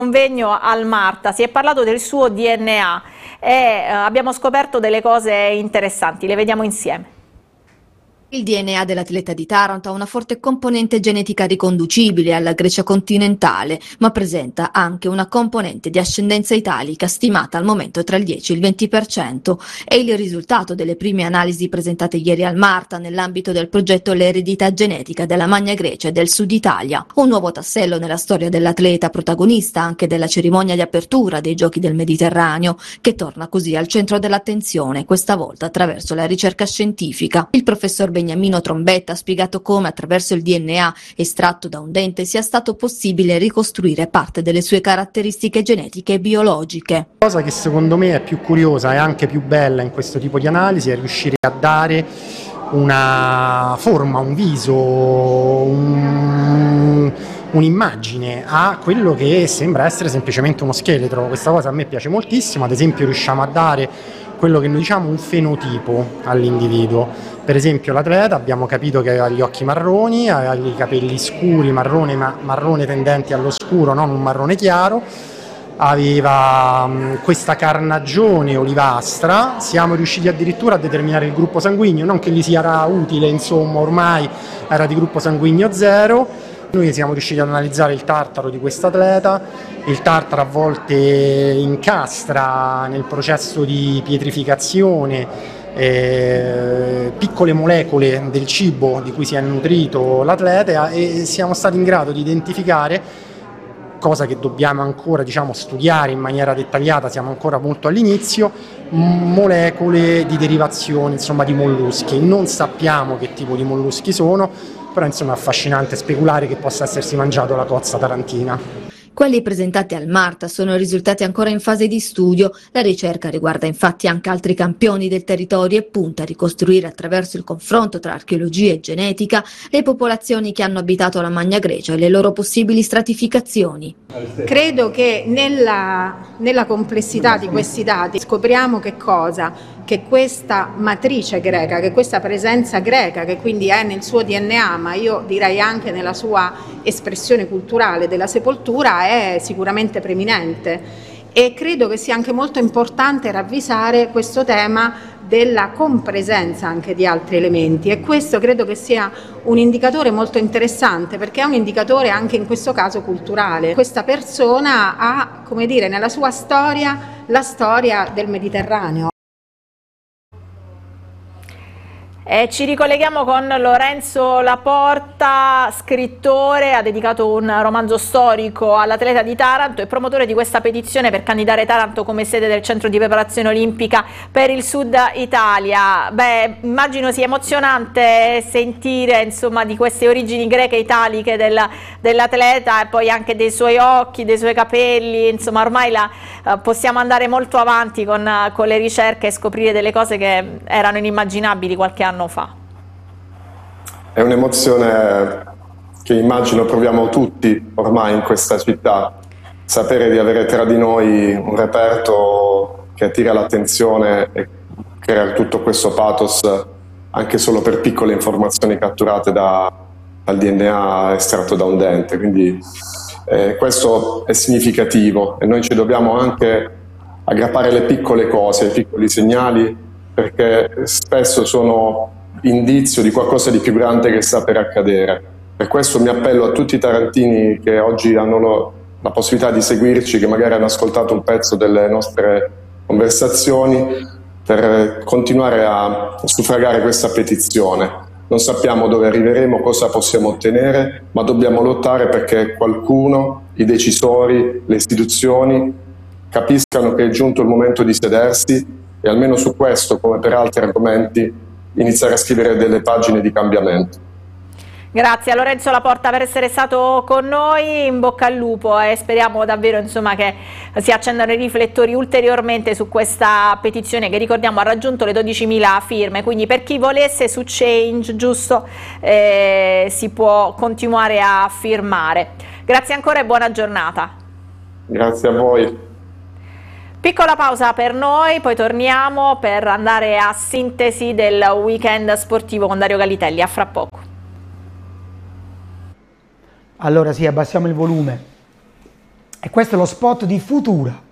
convegno al Marta, si è parlato del suo DNA e abbiamo scoperto delle cose interessanti, le vediamo insieme. Il DNA dell'atleta di Taranto ha una forte componente genetica riconducibile alla Grecia continentale, ma presenta anche una componente di ascendenza italica stimata al momento tra il 10 e il 20%. È il risultato delle prime analisi presentate ieri al Marta nell'ambito del progetto L'eredità genetica della Magna Grecia e del Sud Italia. Un nuovo tassello nella storia dell'atleta, protagonista anche della cerimonia di apertura dei Giochi del Mediterraneo, che torna così al centro dell'attenzione, questa volta attraverso la ricerca scientifica. Il professor Beniamino Trombetta ha spiegato come attraverso il DNA estratto da un dente sia stato possibile ricostruire parte delle sue caratteristiche genetiche e biologiche. La cosa che secondo me è più curiosa e anche più bella in questo tipo di analisi è riuscire a dare una forma, un viso, un'immagine a quello che sembra essere semplicemente uno scheletro. Questa cosa a me piace moltissimo, ad esempio riusciamo a dare quello che noi diciamo un fenotipo all'individuo. Per esempio l'atleta abbiamo capito che aveva gli occhi marroni, aveva i capelli scuri, marrone tendenti allo scuro, non un marrone chiaro, aveva questa carnagione olivastra. Siamo riusciti addirittura a determinare il gruppo sanguigno, non che gli sia utile, insomma ormai era di gruppo sanguigno 0. Noi siamo riusciti ad analizzare il tartaro di questo atleta. Il tartaro a volte incastra nel processo di pietrificazione piccole molecole del cibo di cui si è nutrito l'atleta e siamo stati in grado di identificare, cosa che dobbiamo ancora studiare in maniera dettagliata, siamo ancora molto all'inizio, molecole di derivazione di molluschi. Non sappiamo che tipo di molluschi sono, però è affascinante speculare che possa essersi mangiato la cozza tarantina. Quelli presentati al Marta sono risultati ancora in fase di studio. La ricerca riguarda infatti anche altri campioni del territorio e punta a ricostruire attraverso il confronto tra archeologia e genetica le popolazioni che hanno abitato la Magna Grecia e le loro possibili stratificazioni. Credo che nella complessità di questi dati scopriamo che cosa? Che questa matrice greca, che questa presenza greca, che quindi è nel suo DNA, ma io direi anche nella sua espressione culturale della sepoltura, è sicuramente preminente. E credo che sia anche molto importante ravvisare questo tema della compresenza anche di altri elementi, e questo credo che sia un indicatore molto interessante, perché è un indicatore anche in questo caso culturale. Questa persona ha, come dire, nella sua storia la storia del Mediterraneo. E ci ricolleghiamo con Lorenzo Laporta, scrittore, ha dedicato un romanzo storico all'atleta di Taranto e promotore di questa petizione per candidare Taranto come sede del centro di preparazione olimpica per il Sud Italia. Beh, immagino sia emozionante sentire di queste origini greche italiche dell'atleta e poi anche dei suoi occhi, dei suoi capelli, ormai possiamo andare molto avanti con le ricerche e scoprire delle cose che erano inimmaginabili qualche anno fa. È un'emozione che immagino proviamo tutti ormai in questa città, sapere di avere tra di noi un reperto che attira l'attenzione e crea tutto questo pathos anche solo per piccole informazioni catturate dal DNA estratto da un dente, quindi questo è significativo e noi ci dobbiamo anche aggrappare le piccole cose, i piccoli segnali, perché spesso sono indizio di qualcosa di più grande che sta per accadere. Per questo mi appello a tutti i tarantini che oggi hanno la possibilità di seguirci, che magari hanno ascoltato un pezzo delle nostre conversazioni, per continuare a suffragare questa petizione. Non sappiamo dove arriveremo, cosa possiamo ottenere, ma dobbiamo lottare perché qualcuno, i decisori, le istituzioni, capiscano che è giunto il momento di sedersi e almeno su questo, come per altri argomenti, iniziare a scrivere delle pagine di cambiamento. Grazie a Lorenzo Laporta per essere stato con noi, in bocca al lupo e speriamo davvero che si accendano i riflettori ulteriormente su questa petizione che, ricordiamo, ha raggiunto le 12.000 firme, quindi per chi volesse su Change, giusto, si può continuare a firmare. Grazie ancora e buona giornata. Grazie a voi. Piccola pausa per noi, poi torniamo per andare a sintesi del weekend sportivo con Dario Gallitelli. A fra poco. Allora sì, abbassiamo il volume. E questo è lo spot di Futura.